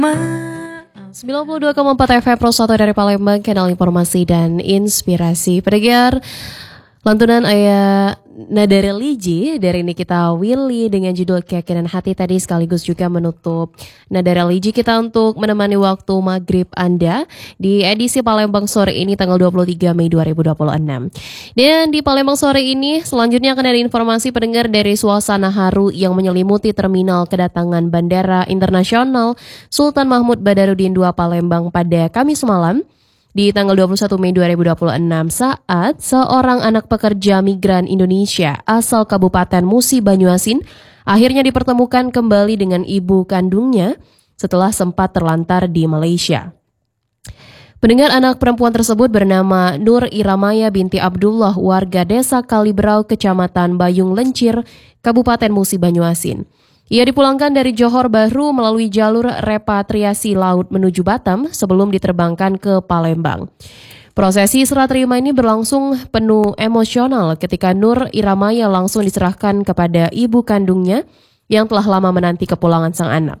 92,4 FM Pro 1 dari Palembang, kanal informasi dan inspirasi. Pendengar, lantunan ayah nada religi dari Nikita Willy dengan judul Keyakinan Hati tadi sekaligus juga menutup nada religi kita untuk menemani waktu maghrib Anda di edisi Palembang sore ini tanggal 23 Mei 2026. Dan di Palembang sore ini selanjutnya akan ada informasi pendengar dari suasana haru yang menyelimuti terminal kedatangan Bandara Internasional Sultan Mahmud Badarudin II Palembang pada Kamis malam di tanggal 21 Mei 2026 saat seorang anak pekerja migran Indonesia asal Kabupaten Musi Banyuasin akhirnya dipertemukan kembali dengan ibu kandungnya setelah sempat terlantar di Malaysia. Pendengar, anak perempuan tersebut bernama Nur Iramaya binti Abdullah, warga desa Kaliberau, Kecamatan Bayung Lencir, Kabupaten Musi Banyuasin. Ia dipulangkan dari Johor Bahru melalui jalur repatriasi laut menuju Batam sebelum diterbangkan ke Palembang. Prosesi serah terima ini berlangsung penuh emosional ketika Nur Iramaya langsung diserahkan kepada ibu kandungnya yang telah lama menanti kepulangan sang anak.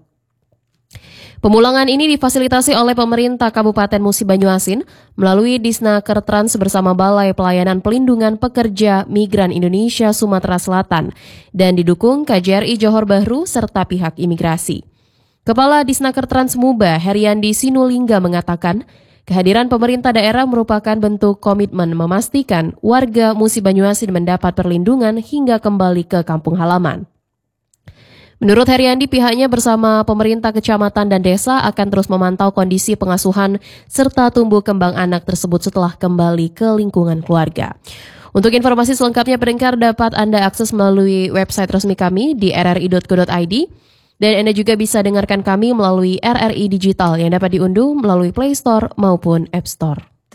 Pemulangan ini difasilitasi oleh pemerintah Kabupaten Musi Banyuasin melalui Disnaker Trans bersama Balai Pelayanan Pelindungan Pekerja Migran Indonesia Sumatera Selatan dan didukung KJRI Johor Bahru serta pihak imigrasi. Kepala Disnaker Trans Muba Heriandi Sinulingga mengatakan, kehadiran pemerintah daerah merupakan bentuk komitmen memastikan warga Musi Banyuasin mendapat perlindungan hingga kembali ke kampung halaman. Menurut Heriandi, pihaknya bersama pemerintah kecamatan dan desa akan terus memantau kondisi pengasuhan serta tumbuh kembang anak tersebut setelah kembali ke lingkungan keluarga. Untuk informasi selengkapnya pendengar dapat Anda akses melalui website resmi kami di rri.co.id dan Anda juga bisa dengarkan kami melalui RRI Digital yang dapat diunduh melalui Play Store maupun App Store.